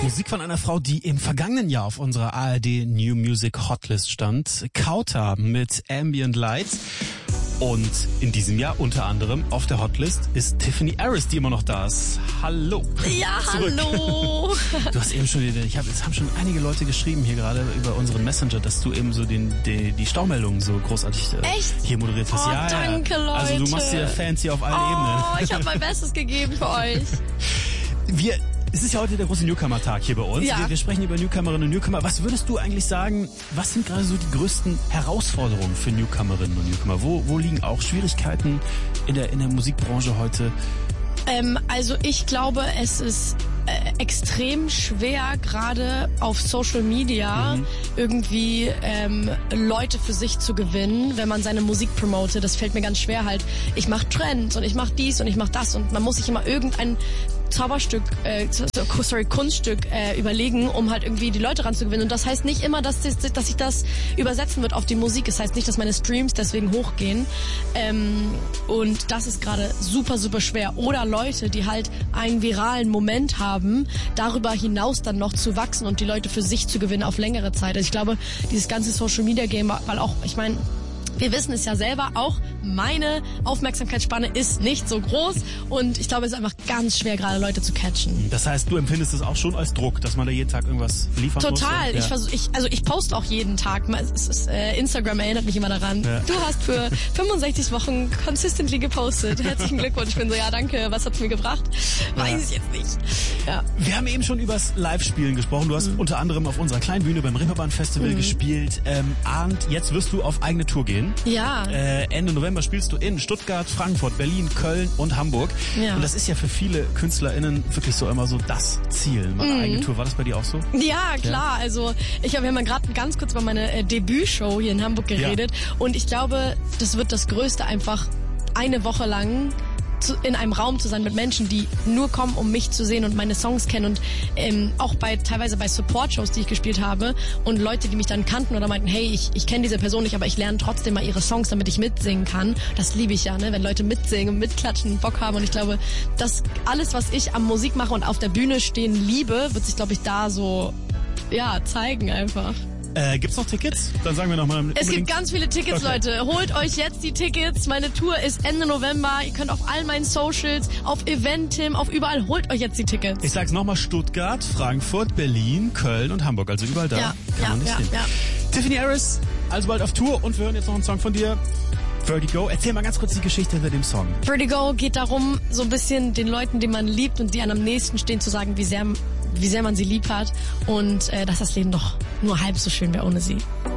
Musik von einer Frau, die im vergangenen Jahr auf unserer ARD New Music Hotlist stand. Kauta mit Ambient Lights. Und in diesem Jahr unter anderem auf der Hotlist ist Tiffany Harris, die immer noch da ist. Hallo. Ja, Zurück. Hallo. Du hast eben schon, es haben schon einige Leute geschrieben hier gerade über unseren Messenger, dass du eben so die Staumeldungen so großartig hier moderiert hast. Oh, ja, danke, Leute. Also du machst hier Fans hier auf allen Ebenen. Ich habe mein Bestes gegeben für euch. Es ist ja heute der große Newcomer-Tag hier bei uns. Ja. Wir sprechen über Newcomerinnen und Newcomer. Was würdest du eigentlich sagen, was sind gerade so die größten Herausforderungen für Newcomerinnen und Newcomer? Wo liegen auch Schwierigkeiten in der Musikbranche heute? Also ich glaube, es ist extrem schwer, gerade auf Social Media irgendwie Leute für sich zu gewinnen, wenn man seine Musik promotet. Das fällt mir ganz schwer halt. Ich mache Trends und ich mache dies und ich mache das und man muss sich immer irgendein Kunststück überlegen, um halt irgendwie die Leute ranzugewinnen. Und das heißt nicht immer, dass sich das übersetzen wird auf die Musik. Das heißt nicht, dass meine Streams deswegen hochgehen. Und das ist gerade super, super schwer. Oder Leute, die halt einen viralen Moment haben, darüber hinaus dann noch zu wachsen und die Leute für sich zu gewinnen auf längere Zeit. Also ich glaube, dieses ganze Social Media Game, weil auch, ich meine, wir wissen es ja selber, auch meine Aufmerksamkeitsspanne ist nicht so groß und ich glaube, es ist einfach ganz schwer, gerade Leute zu catchen. Das heißt, du empfindest es auch schon als Druck, dass man da jeden Tag irgendwas liefern muss? Total. Ja. Ich poste auch jeden Tag. Instagram erinnert mich immer daran. Ja. Du hast für 65 Wochen consistently gepostet. Herzlichen Glückwunsch. Ich bin so, ja danke, was hat's mir gebracht? Weiß ich jetzt nicht. Ja. Wir haben eben schon übers Live-Spielen gesprochen. Du hast unter anderem auf unserer kleinen Bühne beim Reeperbahn-Festival gespielt. Und jetzt wirst du auf eigene Tour gehen. Ja. Ende November spielst du in Stuttgart, Frankfurt, Berlin, Köln und Hamburg. Ja. Und das ist ja für viele KünstlerInnen wirklich so immer so das Ziel, meine eigene Tour. War das bei dir auch so? Ja, klar. Ja. Also wir haben ja gerade ganz kurz über meine Debütshow hier in Hamburg geredet. Ja. Und ich glaube, das wird das Größte, einfach eine Woche lang in einem Raum zu sein mit Menschen, die nur kommen, um mich zu sehen und meine Songs kennen und auch teilweise bei Support-Shows, die ich gespielt habe und Leute, die mich dann kannten oder meinten, hey, ich kenne diese Person nicht, aber ich lerne trotzdem mal ihre Songs, damit ich mitsingen kann. Das liebe ich ja, ne? Wenn Leute mitsingen und mitklatschen und Bock haben und ich glaube, dass alles, was ich am Musik mache und auf der Bühne stehen liebe, wird sich, glaube ich, da so zeigen einfach. Gibt's noch Tickets? Dann sagen wir nochmal. Es gibt ganz viele Tickets, okay. Leute. Holt euch jetzt die Tickets. Meine Tour ist Ende November. Ihr könnt auf all meinen Socials, auf Eventim, auf überall, holt euch jetzt die Tickets. Ich sag's nochmal, Stuttgart, Frankfurt, Berlin, Köln und Hamburg. Also überall da kann man nicht hin. Ja. Tiffany Harris, also bald auf Tour und wir hören jetzt noch einen Song von dir. Vertigo. Erzähl mal ganz kurz die Geschichte hinter dem Song. Vertigo geht darum, so ein bisschen den Leuten, die man liebt und die einem am nächsten stehen, zu sagen, wie sehr man sie lieb hat und dass das Leben doch nur halb so schön wäre ohne sie.